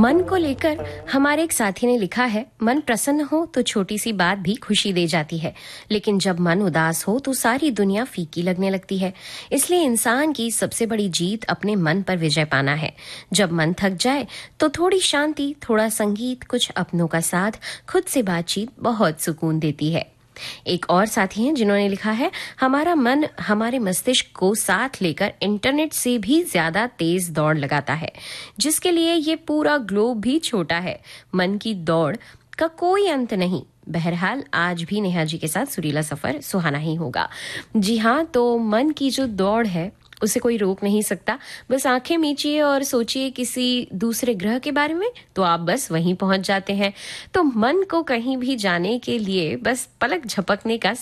मन को लेकर हमारे एक साथी ने लिखा है, मन प्रसन्न हो तो छोटी सी बात भी खुशी दे जाती है, लेकिन जब मन उदास हो तो सारी दुनिया फीकी लगने लगती है। इसलिए इंसान की सबसे बड़ी जीत अपने मन पर विजय पाना है। जब मन थक जाए तो थोड़ी शांति, थोड़ा संगीत, कुछ अपनों का साथ, खुद से बातचीत बहुत सुकून देती है। एक और साथी हैं जिन्होंने लिखा है, हमारा मन हमारे मस्तिष्क को साथ लेकर इंटरनेट से भी ज्यादा तेज दौड़ लगाता है, जिसके लिए ये पूरा ग्लोब भी छोटा है। मन की दौड़ का कोई अंत नहीं। बहरहाल आज भी नेहा जी के साथ सुरीला सफर सुहाना ही होगा। जी हाँ, तो मन की जो दौड़ है उसे कोई रोक नहीं सकता। बस आंखें मीचिए और सोचिए किसी दूसरे ग्रह के बारे में, तो आप बस वहीं पहुंच जाते हैं। तो मन को कहीं भी जाने के लिए बस पलक झपकने का